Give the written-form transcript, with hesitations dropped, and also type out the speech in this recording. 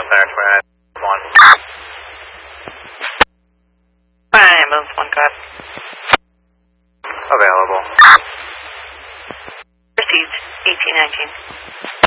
Center 29 1. Ambulance 1, go ahead. Available. Received, 1819.